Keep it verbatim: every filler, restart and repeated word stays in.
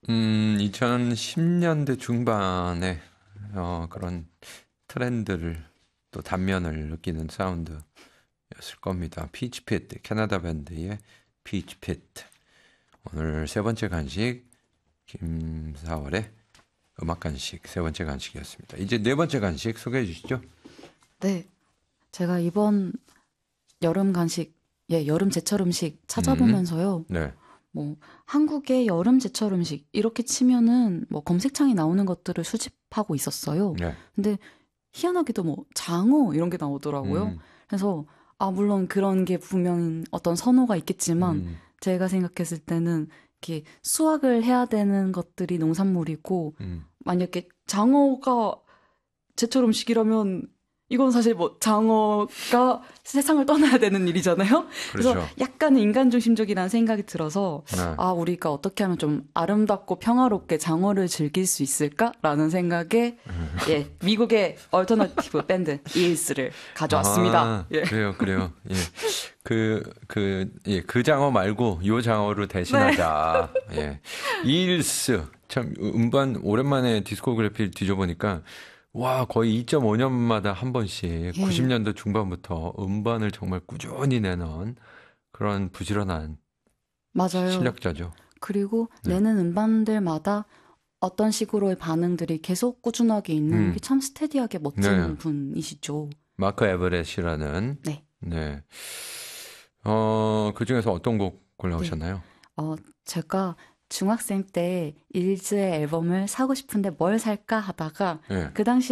음, 이천십 년대 중반에 어, 그런 트렌드를 또 단면을 느끼는 사운드였을 겁니다. 피치피트, 캐나다 밴드의 피치피트. 오늘 세 번째 간식, 김사월의 음악 간식 세 번째 간식이었습니다. 이제 네 번째 간식 소개해 주시죠. 네, 제가 이번 여름 간식, 예, 여름 제철 음식 음, 찾아보면서요. 네, 뭐 한국의 여름 제철 음식 이렇게 치면은 뭐 검색창에 나오는 것들을 수집하고 있었어요. 네, 근데 희한하게도 뭐 장어 이런 게 나오더라고요. 음, 그래서 아 물론 그런 게 분명 어떤 선호가 있겠지만 음, 제가 생각했을 때는 이렇게 수확을 해야 되는 것들이 농산물이고 음, 만약에 장어가 제철 음식이라면 이건 사실 뭐 장어가 세상을 떠나야 되는 일이잖아요. 그래서 그렇죠. 약간 인간 중심적이라는 생각이 들어서 네. 아 우리가 어떻게 하면 좀 아름답고 평화롭게 장어를 즐길 수 있을까라는 생각에 예 미국의 얼터너티브 밴드 이일스를 가져왔습니다. 아, 예. 그래요, 그래요. 예. 그, 그, 예, 그 장어 말고 요 장어로 네. 대신하자. 예. 이일스. 참, 음반, 오랜만에 디스코그래피를 뒤져보니까, 와, 거의 이 점 오 년마다 한 번씩 예. 구십 년대 중반부터 음반을 정말 꾸준히 내는 그런 부지런한 맞아요. 실력자죠. 그리고 네. 내는 음반들마다 어떤 식으로의 반응들이 계속 꾸준하게 있는 게 음, 참 스테디하게 네. 멋진 분이시죠. 마크 에버렛이라는, 네. 네. 어, 그 중에서 어떤 곡 네. 골라오셨나요? 어, 제가 중학생 때 일즈의 앨범을 사고 싶은데 뭘 살까 하다가 예. 그 당시